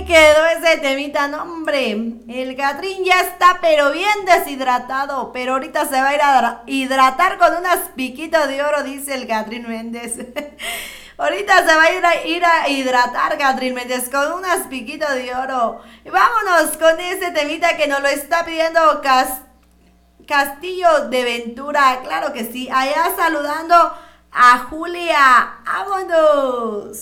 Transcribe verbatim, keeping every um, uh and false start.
quedó ese temita, no hombre, el Catrín ya está pero bien deshidratado, pero ahorita se va a ir a hidratar con unas piquitos de oro, dice el Catrín Méndez. Ahorita se va a ir a, ir a hidratar, Catrín Méndez, con unas piquitos de oro. Y vámonos con ese temita que nos lo está pidiendo Cas Castillo de Ventura, claro que sí, allá saludando a Julia. ¡Vámonos!